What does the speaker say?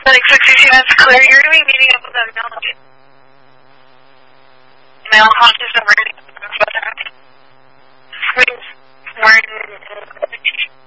Like 62, that's clear. You're going to be meeting up with a male hostage over